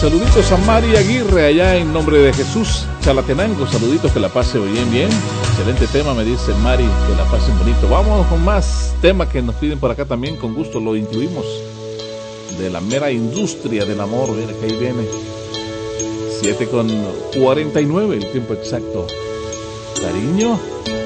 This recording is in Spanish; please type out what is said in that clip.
Saluditos a Mari Aguirre allá en nombre de Jesús Chalatenango. Saluditos, que la pase bien. Excelente tema, me dice Mari, que la pasen bonito. Vamos con más temas que nos piden por acá también, con gusto lo incluimos. De la mera industria del amor, mira que ahí viene. 7:49 el tiempo exacto. Cariño.